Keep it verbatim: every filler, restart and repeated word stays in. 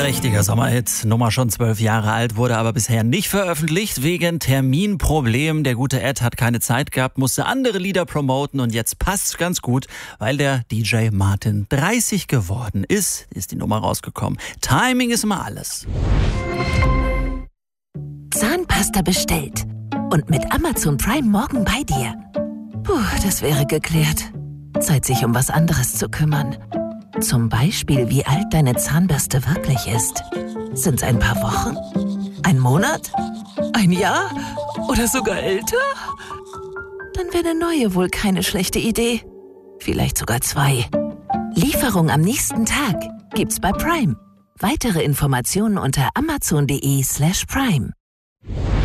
Richtiger Sommerhit, Nummer schon zwölf Jahre alt, wurde aber bisher nicht veröffentlicht, wegen Terminproblemen. Der gute Ed hat keine Zeit gehabt, musste andere Lieder promoten und jetzt passt's ganz gut, weil der D J Martin dreißig geworden ist, ist die Nummer rausgekommen. Timing ist immer alles. Zahnpasta bestellt und mit Amazon Prime morgen bei dir. Puh, das wäre geklärt. Zeit, sich um was anderes zu kümmern. Zum Beispiel, wie alt deine Zahnbürste wirklich ist. Sind's ein paar Wochen? Ein Monat? Ein Jahr? Oder sogar älter? Dann wäre eine neue wohl keine schlechte Idee. Vielleicht sogar zwei. Lieferung am nächsten Tag gibt's bei Prime. Weitere Informationen unter amazon.de slash Prime.